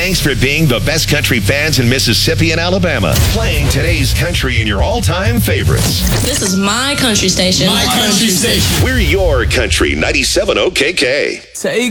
Thanks for being the best country fans in Mississippi and Alabama. Playing today's country in your all-time favorites. This is my country station. My country station. We're your country, 97 OKK. Take